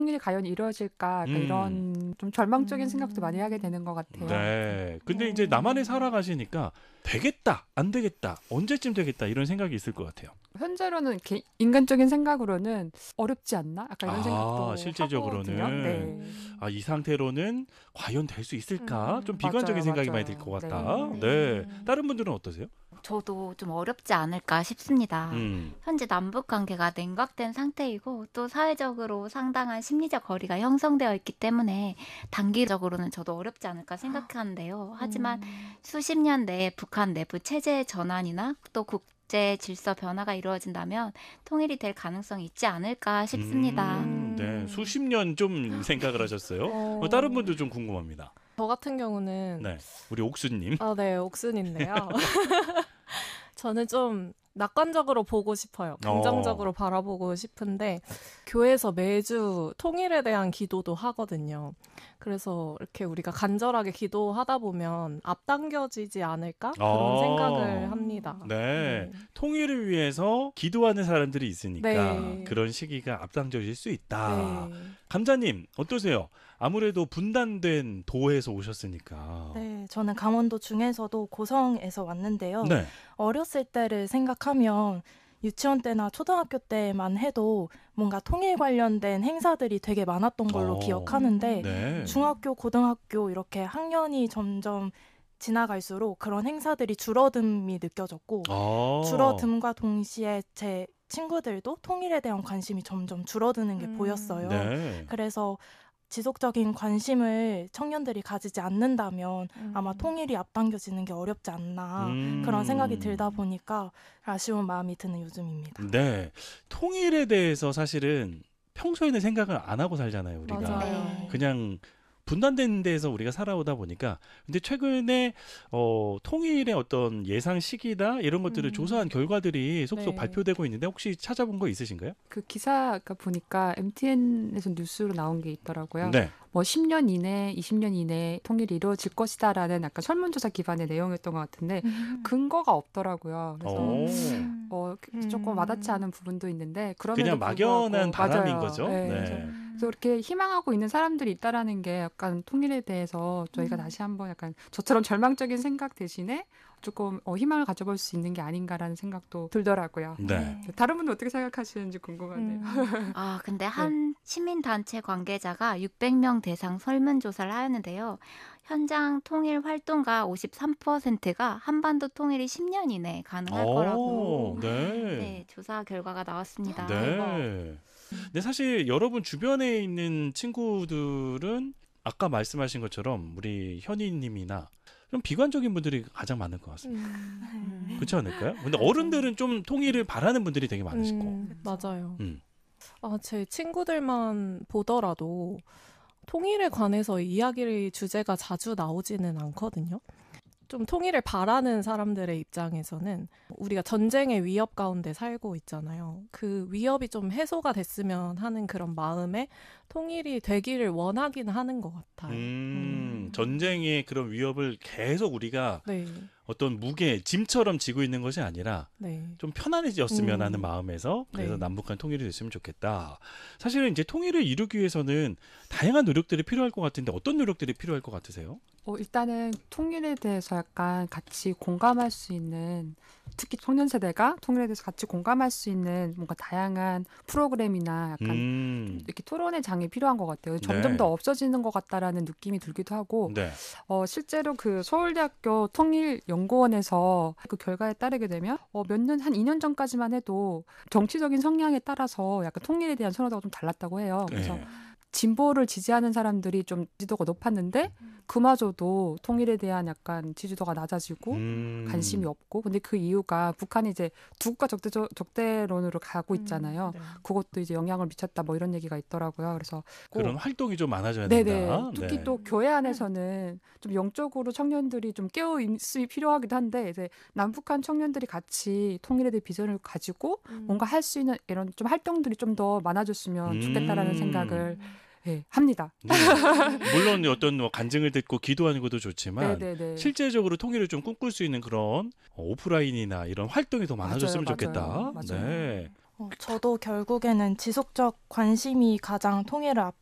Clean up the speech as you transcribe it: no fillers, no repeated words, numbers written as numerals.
통일이 과연 이루어질까 약간 이런 좀 절망적인 생각도 많이 하게 되는 것 같아요. 네. 근데 이제 남한에 살아가시니까 되겠다, 안 되겠다, 언제쯤 되겠다 이런 생각이 있을 것 같아요. 현재로는 이렇게 인간적인 생각으로는 어렵지 않나? 약간 이런 아, 생각도 하거든요. 실제적으로는 네. 이 상태로는 과연 될 수 있을까? 좀 비관적인 맞아요, 생각이 많이 들 것 맞아요. 같다. 네. 네. 다른 분들은 어떠세요? 저도 좀 어렵지 않을까 싶습니다. 음. 현재 남북 관계가 냉각된 상태이고 또 사회적으로 상당한 심리적 거리가 형성되어 있기 때문에 단기적으로는 저도 어렵지 않을까 생각하는데요. 하지만 수십 년 내에 북한 내부 체제의 전환이나 또 국제 질서 변화가 이루어진다면 통일이 될 가능성이 있지 않을까 싶습니다. 네. 수십 년 좀 생각을 하셨어요. 다른 분도 좀 궁금합니다. 저 같은 경우는 네. 우리 옥수님. 네, 옥순인데요. 저는 좀 낙관적으로 보고 싶어요. 긍정적으로 바라보고 싶은데 교회에서 매주 통일에 대한 기도도 하거든요. 그래서 이렇게 우리가 간절하게 기도하다 보면 앞당겨지지 않을까? 그런 생각을 합니다. 네. 통일을 위해서 기도하는 사람들이 있으니까 네. 그런 시기가 앞당겨질 수 있다. 네. 감자님 어떠세요? 아무래도 분단된 도에서 오셨으니까. 네, 저는 강원도 중에서도 고성에서 왔는데요. 네. 어렸을 때를 생각하면 유치원 때나 초등학교 때만 해도 뭔가 통일 관련된 행사들이 되게 많았던 걸로 기억하는데 네. 중학교, 고등학교 이렇게 학년이 점점 지나갈수록 그런 행사들이 줄어듦이 느껴졌고 줄어듦과 동시에 제 친구들도 통일에 대한 관심이 점점 줄어드는 게 보였어요. 네. 그래서 지속적인 관심을 청년들이 가지지 않는다면 아마 통일이 앞당겨지는 게 어렵지 않나 그런 생각이 들다 보니까 아쉬운 마음이 드는 요즘입니다. 네. 통일에 대해서 사실은 평소에는 생각을 안 하고 살잖아요, 우리가. 맞아요. 그냥 분단된 데에서 우리가 살아오다 보니까. 근데 최근에 통일의 어떤 예상 시기나 이런 것들을 조사한 결과들이 속속 네. 발표되고 있는데 혹시 찾아본 거 있으신가요? 그 기사 보니까 MTN에서 뉴스로 나온 게 있더라고요. 네. 뭐 10년 이내, 20년 이내에 통일이 이루어질 것이다라는 약간 설문조사 기반의 내용이었던 것 같은데 근거가 없더라고요. 그래서 조금 와닿지 않은 부분도 있는데 그럼에도 그냥 불구하고 막연한 바람인 맞아요. 거죠. 네. 네. 그래서 이렇게 희망하고 있는 사람들이 있다라는 게 약간 통일에 대해서 저희가 다시 한번 약간 저처럼 절망적인 생각 대신에 조금 희망을 가져볼 수 있는 게 아닌가라는 생각도 들더라고요. 네. 다른 분은 어떻게 생각하시는지 궁금하네요. 근데 한 시민단체 관계자가 600명 대상 설문조사를 하였는데요. 현장 통일 활동가 53%가 한반도 통일이 10년 이내에 가능할 거라고 네, 조사 결과가 나왔습니다. 네. 근데 사실 여러분 주변에 있는 친구들은 아까 말씀하신 것처럼 우리 현희님이나 좀 비관적인 분들이 가장 많을 것 같습니다. 그렇지 않을까요? 근데 어른들은 좀 통일을 바라는 분들이 되게 많으시고. 맞아요. 제 친구들만 보더라도 통일에 관해서 이야기를 주제가 자주 나오지는 않거든요. 좀 통일을 바라는 사람들의 입장에서는 우리가 전쟁의 위협 가운데 살고 있잖아요. 그 위협이 좀 해소가 됐으면 하는 그런 마음에 통일이 되기를 원하긴 하는 것 같아요. 전쟁의 그런 위협을 계속 우리가 어떤 무게, 짐처럼 지고 있는 것이 아니라 좀 편안해졌으면 하는 마음에서 그래서 남북 간 통일이 됐으면 좋겠다. 사실은 이제 통일을 이루기 위해서는 다양한 노력들이 필요할 것 같은데 어떤 노력들이 필요할 것 같으세요? 일단은 통일에 대해서 약간 같이 공감할 수 있는 특히 청년 세대가 통일에 대해서 같이 공감할 수 있는 뭔가 다양한 프로그램이나 약간 이렇게 토론의 장이 필요한 것 같아요. 점점 더 없어지는 것 같다라는 느낌이 들기도 하고 실제로 그 서울대학교 통일연구원에서 그 결과에 따르게 되면 몇 년, 한 2년 전까지만 해도 정치적인 성향에 따라서 약간 통일에 대한 선호도가 좀 달랐다고 해요. 그래서 진보를 지지하는 사람들이 좀 지지도가 높았는데 그마저도 통일에 대한 약간 지지도가 낮아지고 관심이 없고 근데 그 이유가 북한이 이제 두 국가 적대론으로 가고 있잖아요. 그것도 이제 영향을 미쳤다 뭐 이런 얘기가 있더라고요. 그래서 그런 활동이 좀 많아져야 된다. 특히 또 교회 안에서는 좀 영적으로 청년들이 좀 깨어 있음이 필요하기도 한데 이제 남북한 청년들이 같이 통일에 대한 비전을 가지고 뭔가 할 수 있는 이런 좀 활동들이 좀 더 많아졌으면 좋겠다라는 생각을 합니다. 물론 어떤 간증을 듣고 기도하는 것도 좋지만 실제적으로 통일을 좀 꿈꿀 수 있는 그런 오프라인이나 이런 활동이 더 많아졌으면 좋겠다. 맞아요. 네. 저도 결국에는 지속적 관심이 가장 통일을